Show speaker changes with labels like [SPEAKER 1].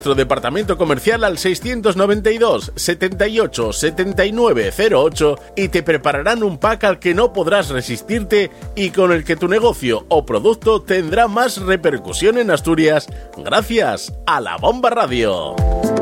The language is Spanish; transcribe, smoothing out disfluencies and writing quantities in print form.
[SPEAKER 1] nuestro departamento comercial al 692 78 79 08 y te prepararán un pack al que no podrás resistirte y con el que tu negocio o producto tendrá más repercusión en Asturias gracias a La Bomba Radio.